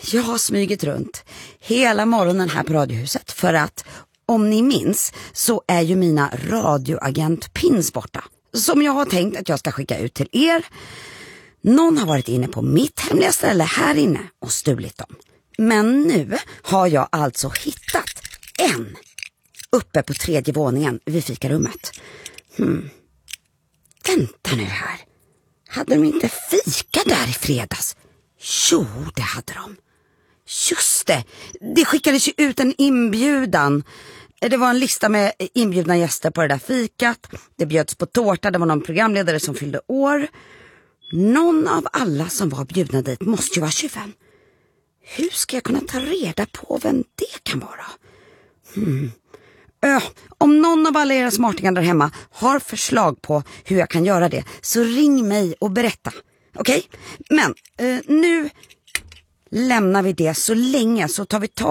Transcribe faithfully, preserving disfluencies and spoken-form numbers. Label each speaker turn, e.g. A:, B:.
A: Jag har smugit runt hela morgonen här på Radiohuset för att, om ni minns, så är ju mina radioagent-pins borta. Som jag har tänkt att jag ska skicka ut till er. Någon har varit inne på mitt hemliga ställe här inne och stulit dem. Men nu har jag alltså hittat en uppe på tredje våningen vid fikarummet. Hmm. Vänta nu här. Hade de inte fika där i fredags? Jo, det hade de. Just det. Det skickades ju ut en inbjudan. Det var en lista med inbjudna gäster på det där fikat. Det bjöds på tårta. Det var någon programledare som fyllde år. Någon av alla som var bjudna dit måste ju vara tjuven. Hur ska jag kunna ta reda på vem det kan vara? Hmm. Ö, om någon av alla era smartingar där hemma har förslag på hur jag kan göra det, så ring mig och berätta. Okej? Okay? Men eh, nu lämnar vi det så länge, så tar vi tag